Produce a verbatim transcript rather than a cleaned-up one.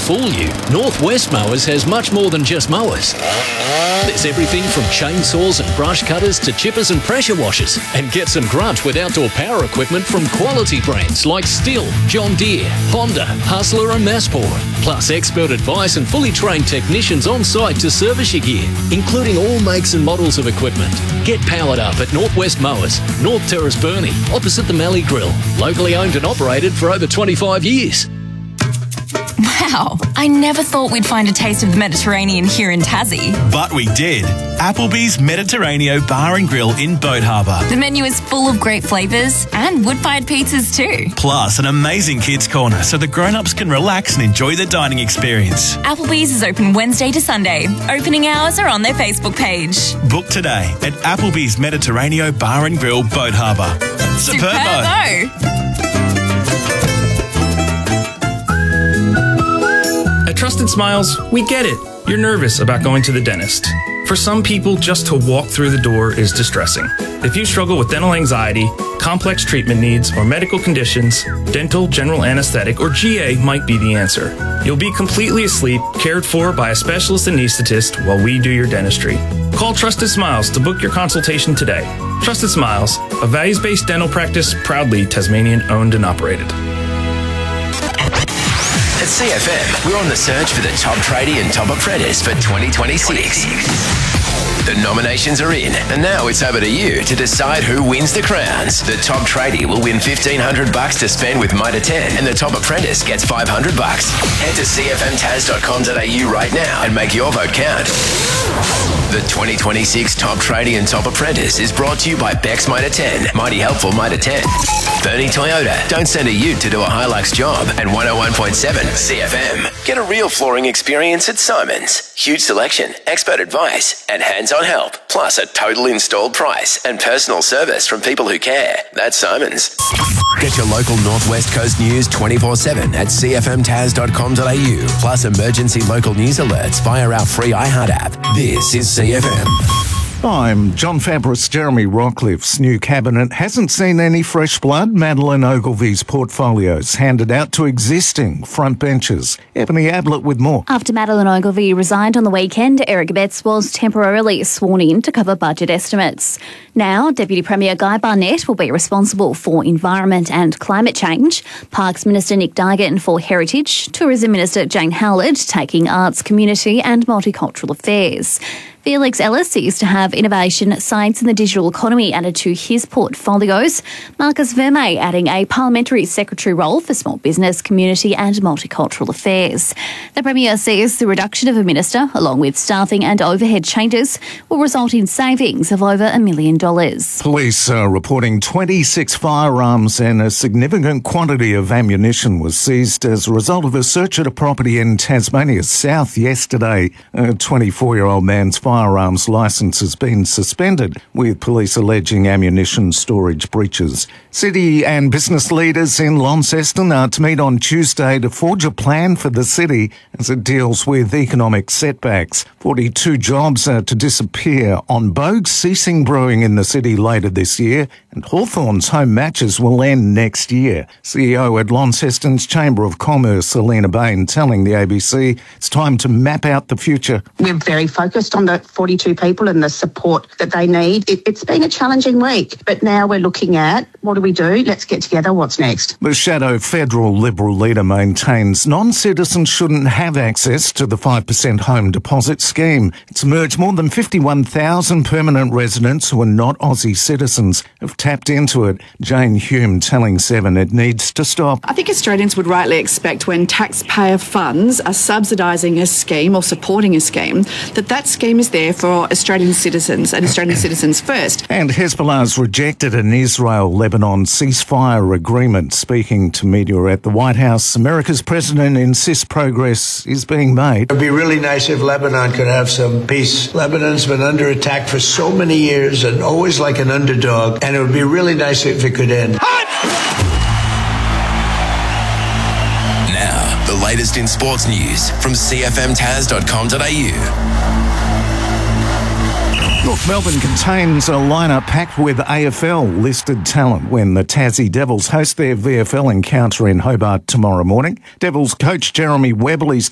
fool you. Northwest Mowers has much more than just mowers. There's everything from chainsaws and brush cutters to chippers and pressure washers. And get some grunt with outdoor power equipment from quality brands like Stihl, John Deere, Honda, Hustler and Massaport. Plus expert advice and fully trained technicians on site to service your gear, including all makes and models of equipment. Get powered up at Northwest Mowers, North Terrace Burnie, opposite the Mallee Grill. Locally owned and operated for over twenty-five years. Wow, I never thought we'd find a taste of the Mediterranean here in Tassie. But we did. Applebee's Mediterraneo Bar and Grill in Boat Harbour. The menu is full of great flavours and wood-fired pizzas too. Plus an amazing kids' corner so the grown-ups can relax and enjoy the dining experience. Applebee's is open Wednesday to Sunday. Opening hours are on their Facebook page. Book today at Applebee's Mediterraneo Bar and Grill, Boat Harbour. Superbo! Superbo. At Trusted Smiles, we get it. You're nervous about going to the dentist. For some people, just to walk through the door is distressing. If you struggle with dental anxiety, complex treatment needs, or medical conditions, dental, general anesthetic, or G A might be the answer. You'll be completely asleep, cared for by a specialist anesthetist while we do your dentistry. Call Trusted Smiles to book your consultation today. Trusted Smiles, a values-based dental practice proudly Tasmanian-owned and operated. At C F M, we're on the search for the top tradie and top apprentice for twenty twenty-six. The nominations are in, and now it's over to you to decide who wins the crowns. The top tradie will win fifteen hundred bucks to spend with Mitre ten, and the top apprentice gets five hundred bucks. Head to c f m tas dot com dot a u right now and make your vote count. The twenty twenty-six Top Tradie and Top Apprentice is brought to you by Bex Mitre ten, Mighty Helpful Mitre ten. Bernie Toyota, don't send a ute to do a Hilux job. And one oh one point seven C F M. Get a real flooring experience at Simon's. Huge selection, expert advice, and hands-on help. Plus a total installed price and personal service from people who care. That's Simon's. Get your local Northwest Coast news twenty-four seven at c f m tas dot com dot a u. Plus emergency local news alerts via our free iHeart app. This is C F M. I'm John Fabris. Jeremy Rockliff's new cabinet hasn't seen any fresh blood. Madeline Ogilvy's portfolios handed out to existing frontbenchers. Ebony Ablett with more. After Madeline Ogilvy resigned on the weekend, Eric Betts was temporarily sworn in to cover budget estimates. Now, Deputy Premier Guy Barnett will be responsible for environment and climate change, Parks Minister Nick Duigan for heritage, Tourism Minister Jane Howlett taking arts, community and multicultural affairs. Felix Ellis is to have innovation, science and the digital economy added to his portfolios. Marcus Vermey adding a parliamentary secretary role for small business, community and multicultural affairs. The Premier says the reduction of a minister, along with staffing and overhead changes, will result in savings of over a million dollars. Police are reporting twenty-six firearms and a significant quantity of ammunition was seized as a result of a search at a property in Tasmania's south yesterday. A twenty-four-year-old man's firearms licence has been suspended, with police alleging ammunition storage breaches. City and business leaders in Launceston are to meet on Tuesday to forge a plan for the city as it deals with economic setbacks. forty-two jobs are to disappear on Bogue's ceasing brewing in the city later this year, and Hawthorn's home matches will end next year. C E O at Launceston's Chamber of Commerce, Selena Bain, telling the A B C it's time to map out the future. We're very focused on the forty-two people and the support that they need. It, it's been a challenging week, but now we're looking at what do we do? Let's get together. What's next? The shadow federal Liberal leader maintains non-citizens shouldn't have access to the five percent home deposit scheme. It's emerged more than fifty-one thousand permanent residents who are not Aussie citizens have tapped into it. Jane Hume telling Seven it needs to stop. I think Australians would rightly expect when taxpayer funds are subsidising a scheme or supporting a scheme, that that scheme is there for Australian citizens and Australian citizens first. And Hezbollah's rejected an Israel-Lebanon ceasefire agreement. Speaking to media at the White House, America's president insists progress is being made. It would be really nice if Lebanon could have some peace. Lebanon's been under attack for so many years and always like an underdog, and it would be really nice if it could end. Now, the latest in sports news from c f m tas dot com dot a u. North Melbourne contains a lineup packed with A F L-listed talent when the Tassie Devils host their V F L encounter in Hobart tomorrow morning. Devils coach Jeremy Webley's